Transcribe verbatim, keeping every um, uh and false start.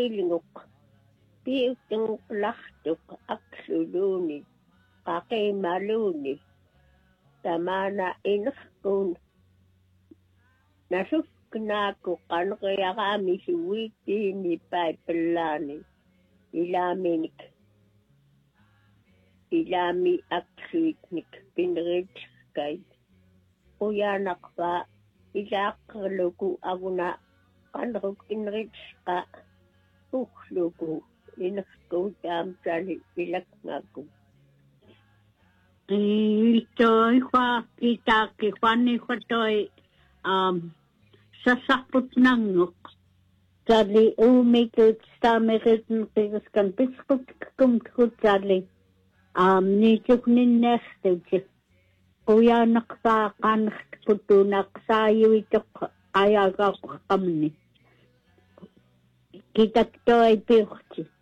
ilinguk piuteng lahtuk aksuluni qaqimaluni tamana inqun nasufknaaku qanqiyaqami suwitiini paipellani ilaminik ilami aksuitnik pinritskay uyanaqpa ilaaqluku aguna qanruk inritska ukhluku inqku tamsali ilakngaku Ito'y kwa kita kikwani ko to'y um, sasakot nangok. Sali umikot sa mekit nukikos kan piskot kumtkot sali. Um, nisyok ninnested. Kuya naksakan puto naksayo itok ayaga ko kamni. Kita to'y piwchi.